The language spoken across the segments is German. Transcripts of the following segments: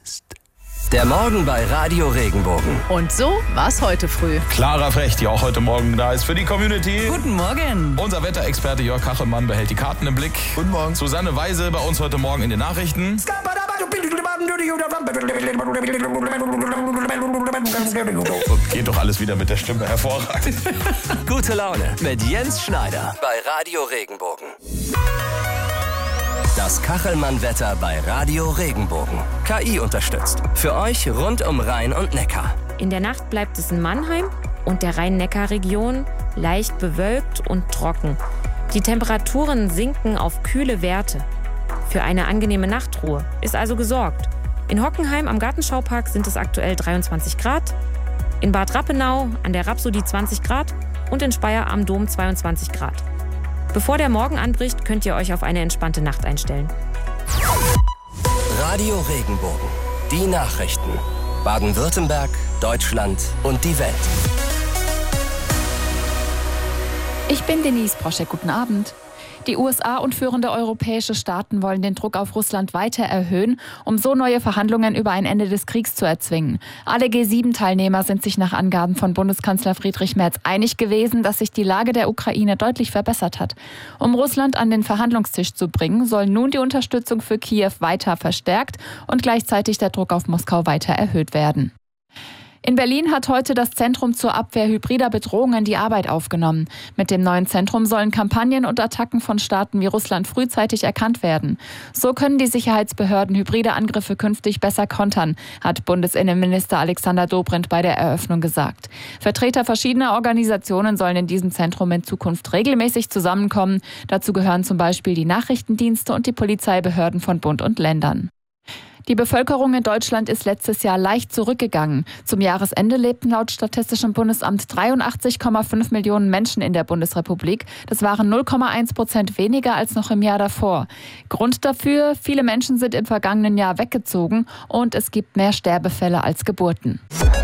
Psst. Der Morgen bei Radio Regenbogen. Und so war's heute früh. Clara Frecht, die auch heute Morgen da ist für die Community. Guten Morgen. Unser Wetterexperte Jörg Kachelmann behält die Karten im Blick. Guten Morgen. Susanne Weise bei uns heute Morgen in den Nachrichten. Geht doch alles wieder mit der Stimme hervorragend. Gute Laune mit Jens Schneider bei Radio Regenbogen. Das Kachelmann-Wetter bei Radio Regenbogen. KI unterstützt. Für euch rund um Rhein und Neckar. In der Nacht bleibt es in Mannheim und der Rhein-Neckar-Region leicht bewölkt und trocken. Die Temperaturen sinken auf kühle Werte. Für eine angenehme Nachtruhe ist also gesorgt. In Hockenheim am Gartenschaupark sind es aktuell 23 Grad, in Bad Rappenau an der Rhapsodie 20 Grad und in Speyer am Dom 22 Grad. Bevor der Morgen anbricht, könnt ihr euch auf eine entspannte Nacht einstellen. Radio Regenbogen. Die Nachrichten. Baden-Württemberg, Deutschland und die Welt. Ich bin Denise Proschek. Guten Abend. Die USA und führende europäische Staaten wollen den Druck auf Russland weiter erhöhen, um so neue Verhandlungen über ein Ende des Kriegs zu erzwingen. Alle G7-Teilnehmer sind sich nach Angaben von Bundeskanzler Friedrich Merz einig gewesen, dass sich die Lage der Ukraine deutlich verbessert hat. Um Russland an den Verhandlungstisch zu bringen, soll nun die Unterstützung für Kiew weiter verstärkt und gleichzeitig der Druck auf Moskau weiter erhöht werden. In Berlin hat heute das Zentrum zur Abwehr hybrider Bedrohungen die Arbeit aufgenommen. Mit dem neuen Zentrum sollen Kampagnen und Attacken von Staaten wie Russland frühzeitig erkannt werden. So können die Sicherheitsbehörden hybride Angriffe künftig besser kontern, hat Bundesinnenminister Alexander Dobrindt bei der Eröffnung gesagt. Vertreter verschiedener Organisationen sollen in diesem Zentrum in Zukunft regelmäßig zusammenkommen. Dazu gehören zum Beispiel die Nachrichtendienste und die Polizeibehörden von Bund und Ländern. Die Bevölkerung in Deutschland ist letztes Jahr leicht zurückgegangen. Zum Jahresende lebten laut Statistischem Bundesamt 83,5 Millionen Menschen in der Bundesrepublik. Das waren 0,1% weniger als noch im Jahr davor. Grund dafür: viele Menschen sind im vergangenen Jahr weggezogen und es gibt mehr Sterbefälle als Geburten.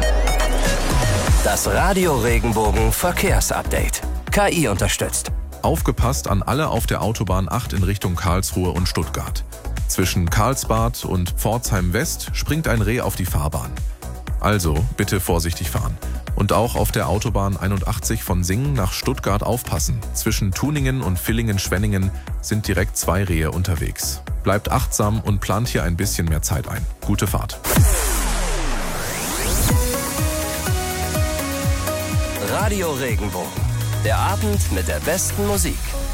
Das Radio Regenbogen Verkehrsupdate. KI unterstützt. Aufgepasst an alle auf der Autobahn 8 in Richtung Karlsruhe und Stuttgart. Zwischen Karlsbad und Pforzheim West springt ein Reh auf die Fahrbahn. Also bitte vorsichtig fahren. Und auch auf der Autobahn 81 von Singen nach Stuttgart aufpassen. Zwischen Tuningen und Villingen-Schwenningen sind direkt 2 Rehe unterwegs. Bleibt achtsam und plant hier ein bisschen mehr Zeit ein. Gute Fahrt. Radio Regenbogen. Der Abend mit der besten Musik.